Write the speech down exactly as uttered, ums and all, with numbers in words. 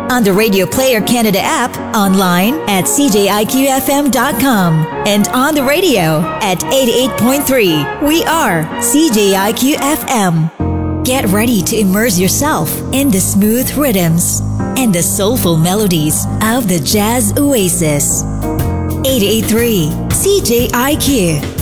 on the Radio Player Canada app, online at c j i q f m dot com, and on the radio at eighty-eight point three. We are C J I Q F M. Get ready to immerse yourself in the smooth rhythms and the soulful melodies of the Jazz Oasis. eighty-eight point three C J I Q.